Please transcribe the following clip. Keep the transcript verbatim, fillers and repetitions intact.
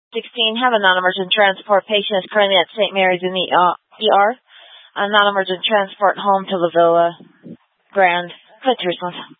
sixteen, have a non-emergent transport. Patient is currently at Saint Mary's in the uh, E R. A non-emergent transport home to La Villa Grand. Put your response.